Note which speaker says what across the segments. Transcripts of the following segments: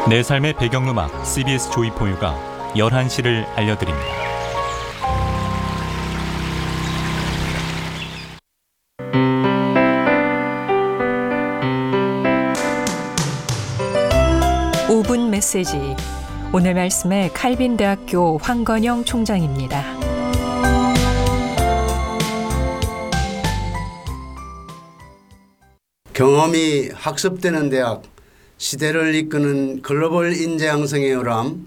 Speaker 1: 내 삶의 배경음악 CBS 조이포유가 11시를 알려드립니다.
Speaker 2: 오 분 메시지. 오늘 말씀의 칼빈대학교 황건영 총장입니다.
Speaker 3: 경험이 학습되는 대학, 시대를 이끄는 글로벌 인재 양성의 요람,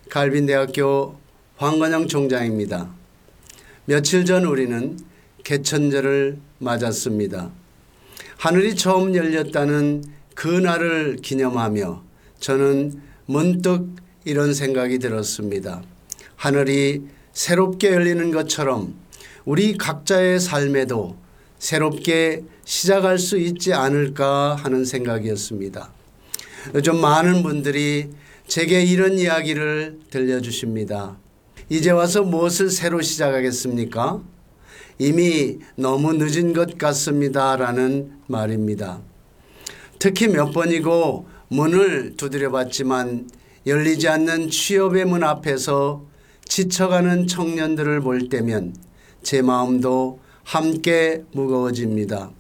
Speaker 3: 칼빈대학교 황건영 총장입니다. 며칠 전 우리는 개천절을 맞았습니다. 하늘이 처음 열렸다는 그 날을 기념하며 저는 문득 이런 생각이 들었습니다. 하늘이 새롭게 열리는 것처럼 우리 각자의 삶에도 새롭게 시작할 수 있지 않을까 하는 생각이었습니다. 요즘 많은 분들이 제게 이런 이야기를 들려주십니다. 이제 와서 무엇을 새로 시작하겠습니까? 이미 너무 늦은 것 같습니다. 라는 말입니다. 특히 몇 번이고 문을 두드려 봤지만 열리지 않는 취업의 문 앞에서 지쳐가는 청년들을 볼 때면 제 마음도 함께 무거워집니다.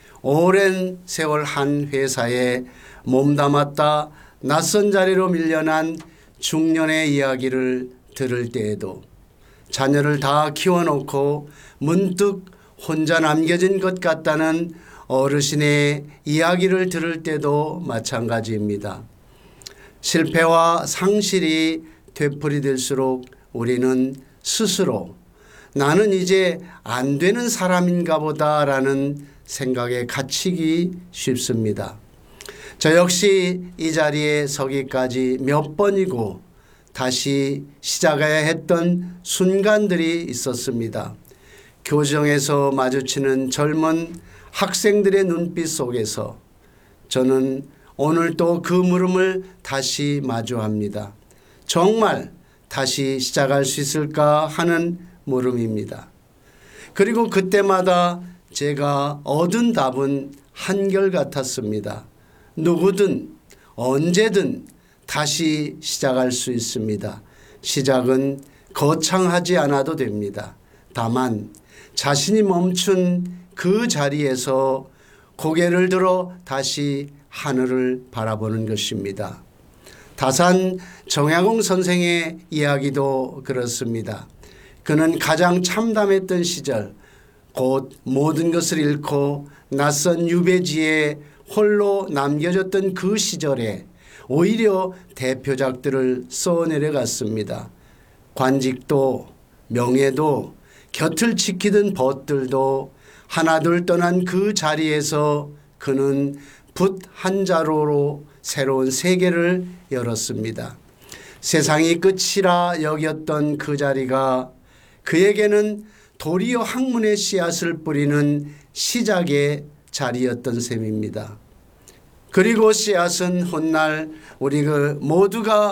Speaker 3: 오랜 세월 한 회사에 몸담았다 낯선 자리로 밀려난 중년의 이야기를 들을 때에도 자녀를 다 키워놓고 문득 혼자 남겨진 것 같다는 어르신의 이야기를 들을 때도 마찬가지입니다. 실패와 상실이 되풀이될수록 우리는 스스로 나는 이제 안 되는 사람인가 보다라는 생각에 갇히기 쉽습니다. 저 역시 이 자리에 서기까지 몇 번이고 다시 시작해야 했던 순간들이 있었습니다. 교정에서 마주치는 젊은 학생들의 눈빛 속에서 저는 오늘 또 그 물음을 다시 마주합니다. 정말 다시 시작할 수 있을까 하는 물음입니다. 그리고 그때마다 제가 얻은 답은 한결같았습니다. 누구든 언제든 다시 시작할 수 있습니다. 시작은 거창하지 않아도 됩니다. 다만 자신이 멈춘 그 자리에서 고개를 들어 다시 하늘을 바라보는 것입니다. 다산 정약용 선생의 이야기도 그렇습니다. 그는 가장 참담했던 시절, 곧 모든 것을 잃고 낯선 유배지에 홀로 남겨졌던 그 시절에 오히려 대표작들을 써내려갔습니다. 관직도 명예도 곁을 지키던 벗들도 하나둘 떠난 그 자리에서 그는 붓 한 자루로 새로운 세계를 열었습니다. 세상이 끝이라 여겼던 그 자리가 그에게는 도리어 학문의 씨앗을 뿌리는 시작의 자리였던 셈입니다. 그리고 씨앗은 훗날 우리 모두가